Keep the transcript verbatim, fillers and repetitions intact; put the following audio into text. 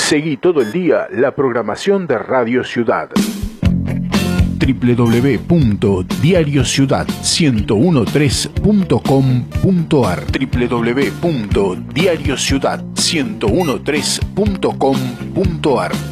Seguí todo el día la programación de Radio Ciudad. doble u doble u doble u punto diario ciudad uno tres punto com punto a r doble u doble u doble u punto diario ciudad uno tres punto com punto a r